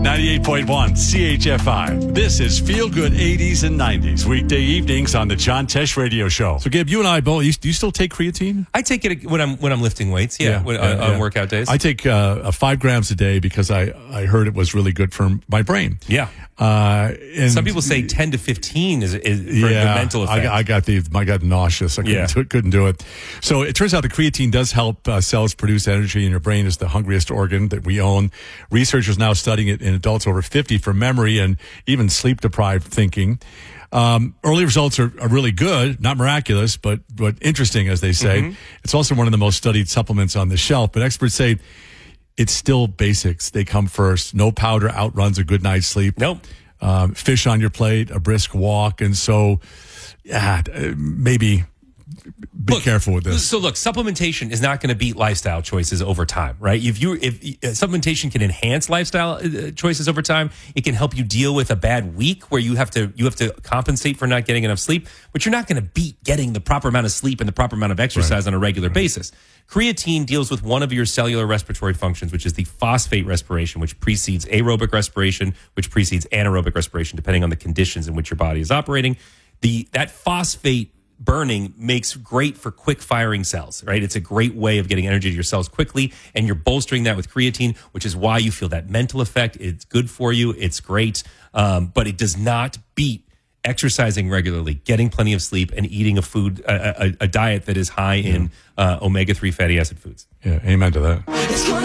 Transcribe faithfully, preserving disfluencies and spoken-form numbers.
ninety-eight point one C H F I. This is Feel Good eighties and nineties, weekday evenings on the John Tesh Radio Show. So, Gabe, you and I both, you, do you still take creatine? I take it when I'm when I'm lifting weights, yeah, Yeah, when, yeah, on, yeah. on workout days. I take uh, uh, five grams a day because I, I heard it was really good for my brain. yeah. Uh, and Some people say ten to fifteen is, is for the yeah, mental I, effect. got- I got the I got nauseous. I couldn't, Yeah. do, couldn't do it. So it turns out the creatine does help uh, cells produce energy, and your brain is the hungriest organ that we own. Researchers now studying it in adults over fifty for memory and even sleep deprived thinking. Um, early results are, are really good, not miraculous, but but interesting, as they say. Mm-hmm. It's also one of the most studied supplements on the shelf. But experts say it's still basics. They come first. No powder outruns a good night's sleep. Nope. Um, fish on your plate, a brisk walk, and so yeah, uh, maybe be Look, careful with this. So look, supplementation is not going to beat lifestyle choices over time, right? If you if uh, supplementation can enhance lifestyle uh, choices over time, it can help you deal with a bad week where you have to you have to compensate for not getting enough sleep, but you're not going to beat getting the proper amount of sleep and the proper amount of exercise Right. on a regular Right. basis. Creatine deals with one of your cellular respiratory functions, which is the phosphate respiration, which precedes aerobic respiration, which precedes anaerobic respiration, depending on the conditions in which your body is operating. The that phosphate burning makes great for quick firing cells, right? It's a great way of getting energy to your cells quickly, and you're bolstering that with creatine, which is why you feel that mental effect. It's good for you. It's great. Um, but it does not beat exercising regularly, getting plenty of sleep, and eating a food, a, a, a diet that is high in uh, omega three fatty acid foods. Yeah, amen to that.